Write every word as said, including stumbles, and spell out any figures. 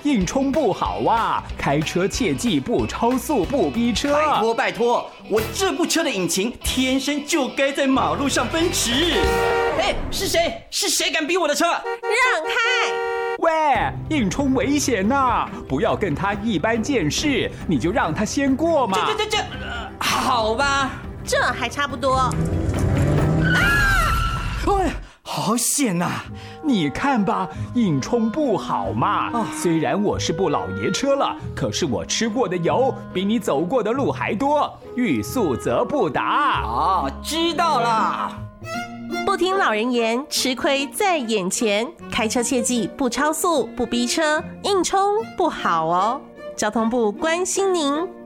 硬冲不好啊！开车切记不超速、不逼车。 拜托拜托，我这部车的引擎天生就该在马路上奔驰。哎，是谁？是谁敢逼我的车？ 让开！ 喂，硬冲危险呐、啊！不要跟他一般见识，你就让他先过嘛。 这这这这、呃，好吧， 这还差不多。啊！ 哎，好险呐、啊！ 你看吧，硬冲不好嘛。哦、虽然我是部老爷车了，可是我吃过的油比你走过的路还多，欲速则不达。 哦，知道了。 不听老人言，吃亏在眼前。开车切记不超速、不逼车，硬冲不好哦。交通部关心您。